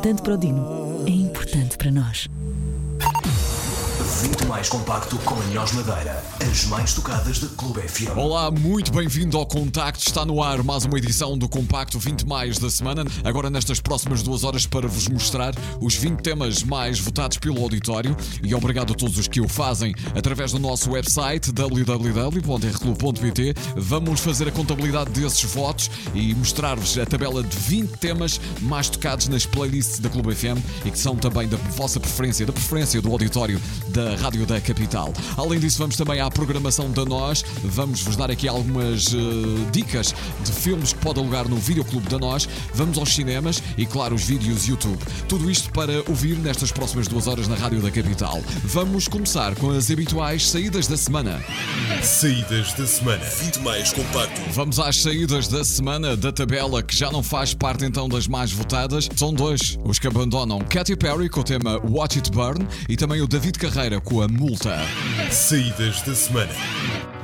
importante para o Dino, é importante para nós. 20 mais compacto com a Nós Madeira, as mais tocadas da Clube FM. Olá, muito bem-vindo ao Contacto. Está no ar mais uma edição do Compacto 20 mais da semana. Agora nestas próximas 2 horas para vos mostrar os 20 temas mais votados pelo auditório. E obrigado a todos os que o fazem através do nosso website www.rclub.pt. Vamos fazer a contabilidade desses votos e mostrar-vos a tabela de 20 temas mais tocados nas playlists da Clube FM e que são também da vossa preferência, da preferência do auditório da Rádio da Capital. Além disso, vamos também à programação da Nós. Vamos-vos dar aqui algumas dicas de filmes que pode alugar no Videoclube da Nós. Vamos aos cinemas e, claro, os vídeos YouTube. Tudo isto para ouvir nestas próximas 2 horas na Rádio da Capital. Vamos começar com as habituais saídas da semana. Saídas da semana. 20 mais compacto. Vamos às saídas da semana da tabela, que já não faz parte então das mais votadas. São 2 os que abandonam: Katy Perry com o tema Watch It Burn e também o David Carreira com a Multa. Saídas da semana.